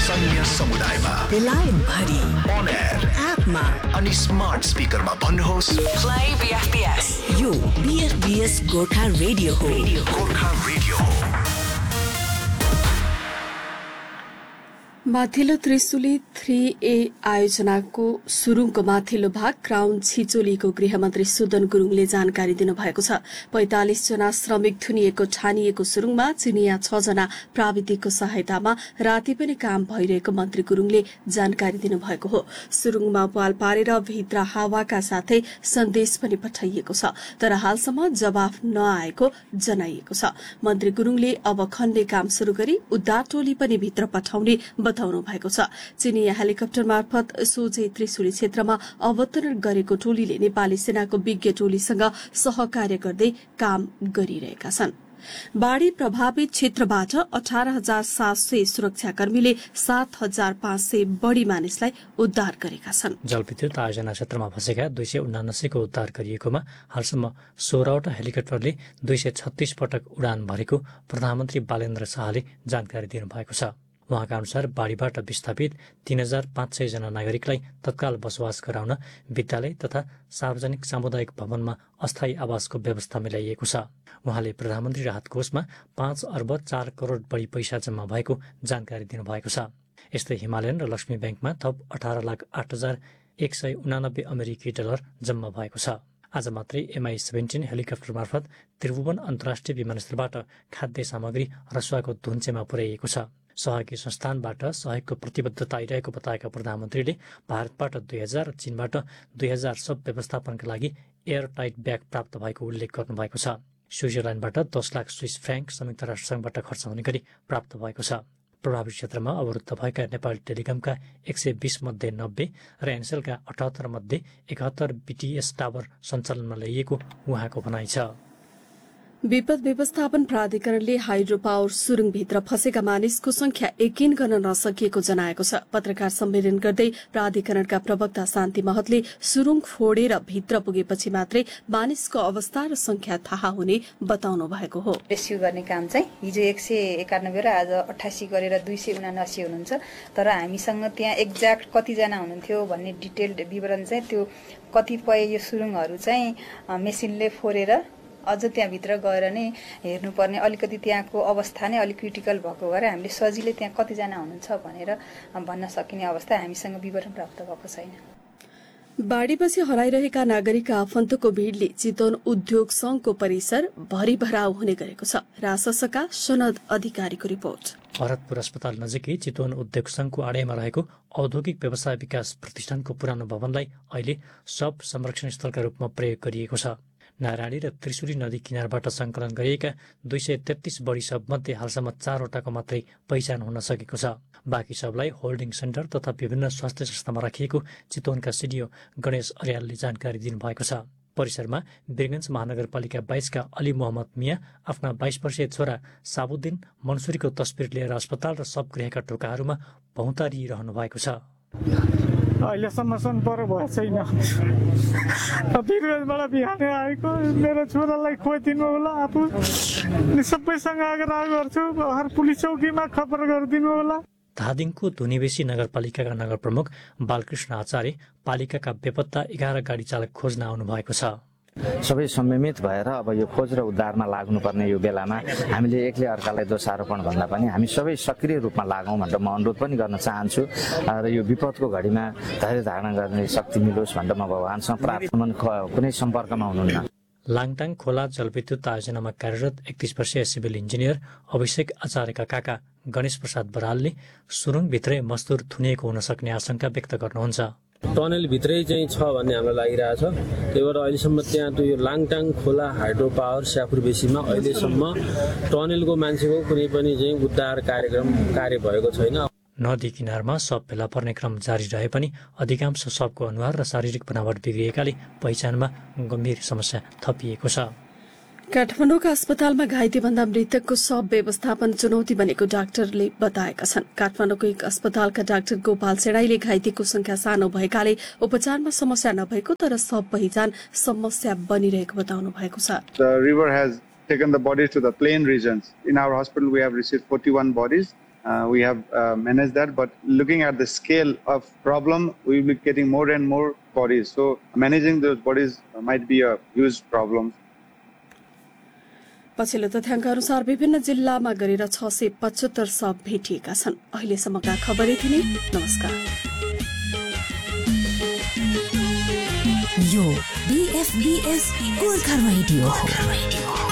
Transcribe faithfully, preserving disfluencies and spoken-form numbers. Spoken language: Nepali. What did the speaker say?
विश्वसनीय समुदायमा लाइन भरि अन एयर एपमा अनि स्मार्ट स्पिकरमा भन्नुहोस् प्ले बीएफबीएस। यो बीएफबीएस गोर्खा रेडियो हो। गोर्खा रेडियो हो। माथिल्लो त्रिशुली थ्री ए आयोजनाको सुरुङको माथिल्लो भाग क्राउन छिचोलीको गृहमन्त्री सुदन गुरुङले जानकारी दिनुभएको छ। पैंतालिस जना श्रमिक थुनिएको ठानिएको सुरुङमा चिनिया छ जना प्राविधिकको सहायतामा राति पनि काम भइरहेको मन्त्री गुरुङले जानकारी दिनुभएको हो। सुरुङमा पाल पारेर भित्र हावाका साथै सन्देश पनि पठाइएको छ, तर हालसम्म जवाफ नआएको जनाइएको छ। मन्त्री गुरुङले अब खन्ने काम शुरू गरी उद्धार टोली पनि भित्र पठाउने बताउनु भएको छ। चिनिया हेलिकप्टर मार्फत सोझै त्रिशुली क्षेत्रमा अवतरण गरेको टोलीले नेपाली सेनाको विज्ञ टोलीसँग सहकार्य गर्दै काम गरिरहेका छन्। बाढ़ी प्रभावित क्षेत्रबाट अठारह हजार सात सय सुरक्षाकर्मीले सात हजार पाँच सय बढ़ी मानिसलाई उद्धार गरेका छन्। जलविद्युत आयोजना क्षेत्रमा फँसेका दुई सय उनासीको उद्धार गरिएकोमा हालसम्म सोह्रवटा हेलिकप्टरले दुई सय छत्तीस पटक उडान भरेको प्रधानमन्त्री बालेन्द्र शाहले जानकारी दिनुभएको छ। उहाँका अनुसार बाढ़ीबाट विस्थापित तीन हजार पाँच सय जना नागरिकलाई तत्काल बसोबास गराउन विद्यालय तथा सार्वजनिक सामुदायिक भवनमा अस्थायी आवासको व्यवस्था मिलाइएको छ। उहाँले प्रधानमन्त्री राहत कोषमा पाँच अर्ब चार करोड़ बढी पैसा जम्मा भएको जानकारी दिनुभएको छ। यस्तै हिमालयन र लक्ष्मी ब्याङ्कमा थप अठार लाख आठ हजार एक सय उनानब्बे अमेरिकी डलर जम्मा भएको छ। आज मात्रै एमआई सेभेन्टिन हेलिकप्टर मार्फत त्रिभुवन अन्तर्राष्ट्रिय विमानस्थलबाट खाद्य सामग्री रसुवाको धुन्चेमा पुर्याइएको छ। सहयोगी संस्थानबाट सहयोगको प्रतिबद्धता आइरहेको बताएका प्रधानमन्त्रीले भारतबाट दुई हजार र चीनबाट दुई हजार सब व्यवस्थापनका लागि एयर टाइट ब्याग प्राप्त भएको उल्लेख गर्नुभएको छ। स्विजरल्याण्डबाट दस लाख स्विस फ्र्याङ्क संयुक्त राष्ट्रसङ्घबाट खर्च हुने गरी प्राप्त भएको छ। प्रभावित क्षेत्रमा अवरुद्ध भएका नेपाली टेलिकमका एक सय बीस मध्ये नब्बे र एनसेलका अठहत्तर मध्ये एकहत्तर बीटीएस टावर सञ्चालनमा ल्याइएको उहाँको भनाइ छ। विपद व्यवस्थापन प्राधिकरणले हाइड्रो पावर सुरुङभित्र फँसेका मानिसको संख्या यकिन गर्न नसकिएको जनाएको छ। पत्रकार सम्मेलन गर्दै प्राधिकरणका प्रवक्ता शान्ति महतले सुरुङ फोडेर भित्र पुगेपछि मात्रै मानिसको अवस्था र संख्या थाहा हुने बताउनु भएको हो। रेस्क्यु गर्ने काम चाहिँ हिजो एक सय एकानब्बे र आज अठासी गरेर दुई सय उनासी हुनुहुन्छ, तर हामीसँग त्यहाँ एक्ज्याक्ट कतिजना हुनुहुन्थ्यो भन्ने डिटेल्ड विवरण चाहिँ त्यो कतिपय यो सुरुङहरू चाहिँ मेसिनले फोरेर अझ त्यहाँभित्र गएर नै हेर्नुपर्ने, अलिकति त्यहाँको अवस्था नै अलिक क्रिटिकल भएको भएर हामीले सजिलै त्यहाँ कतिजना हुनुहुन्छ भनेर भन्न सकिने अवस्था हामीसँग विवरण प्राप्त भएको छैन। बाढ़ीपछि हराइरहेका नागरिकका आफन्तको भीड़ले चितवन उद्योग संघको परिसर भरिभराउ हुने गरेको छ। राससका सनद अधिकारीको रिपोर्ट। भरतपुर अस्पताल नजिकै चितवन उद्योग संघको आडैमा रहेको औद्योगिक व्यवसाय विकास प्रतिष्ठानको पुरानो भवनलाई अहिले सब संरक्षण स्थलका रूपमा प्रयोग गरिएको छ। नारायणी र त्रिशुली नदी किनारबाट संकलन गरिएका दुई सय तेत्तीस बढी सबमध्ये हालसम्म चारवटाको मात्रै पहिचान हुन सकेको छ। बाँकी सबलाई होल्डिङ सेन्टर तथा विभिन्न स्वास्थ्य संस्थामा राखिएको चितवनका सिडिओ गणेश अर्यालले जानकारी दिनुभएको छ। परिसरमा वीरगञ्ज महानगरपालिका बाइसका अली मोहम्मद मिया आफ्ना बाइस वर्षीय छोरा साबुद्दिन मन्सुरीको तस्बिर लिएर अस्पताल र सब गृहका ढोकाहरूमा भौँतारिरहनु भएको छ। अहिलेसम्म सम्पर्क भएको छैन। वीरगञ्जबाट बिहानै आएको मेरो छोरालाई खोजिदिनु होला, आफू सबैसँग आग्रह गर्छु हर पुलिस चौकीमा खबर गरिदिनु होला। धादिङको धुनीबेसी नगरपालिकाका नगर प्रमुख बालकृष्ण आचार्य पालिकाका बेपत्ता एघार गाडी चालक खोज्न आउनु भएको छ। सबै संयमित भएर अब यो खोज र उद्धारमा लाग्नुपर्ने यो बेलामा हामीले एकले अर्कालाई दोषारोपण भन्दा पनि हामी सबै सक्रिय रूपमा लागौँ भनेर म अनुरोध पनि गर्न चाहन्छु र यो विपदको घडीमा धैर्य धारण गर्ने शक्ति मिलोस् भनेर म भगवानसँग प्रार्थना, कुनै सम्पर्कमा हुनुहुन्न। लाङटाङ खोला जलविद्युत आयोजनामा कार्यरत एकतीस वर्षीय सिभिल इन्जिनियर अभिषेक आचार्यका काका गणेश प्रसाद बरालले सुरुङभित्रै मजदुर थुनिएको हुन सक्ने आशंका व्यक्त गर्नुहुन्छ। टनल भित्रै चाहिँ छ भन्ने हामीलाई लागिरहेछ। त्यही भएर अहिलेसम्म त्यहाँ त्यो यो लाङटाङ खोला हाइड्रो पावर स्यापुर बेसीमा अहिलेसम्म टनलको मान्छेको कुनै पनि चाहिँ उद्धार कार्यक्रम कार्य भएको छैन। नदी किनारमा शव फेला पर्ने क्रम जारी रहे पनि अधिकांश शवको अनुहार र शारीरिक बनावट बिग्रिएकाले पहिचानमा गम्भीर समस्या थपिएको छ। काठमाडौँका अस्पतालमा घाइतेभन्दा मृतकको शव व्यवस्थापन चुनौती बनेको डाक्टरले बताएका छन्। काठमाडौँको एक अस्पतालका डाक्टर गोपाल सेडाईले घाइतेको संख्या सानो भएकाले उपचारमा समस्या नभएको तर शव पहिचान समस्या बनिरहेको बताउनु भएको छ। The river has taken the bodies to the plain regions. In our hospital we have received forty-one bodies uh, we have uh, managed that. But looking at the scale of problem, we will be getting more and more bodies. So managing those bodies might be a huge problem. पछिल्लो तथ्याङ्क अनुसार विभिन्न जिल्लामा गरेर छ सय पचहत्तर शव भेटिएका छन्। अहिलेसम्मका खबर यति नै। नमस्कार। यो बीएफबीएस गोर्खा रेडियो हो।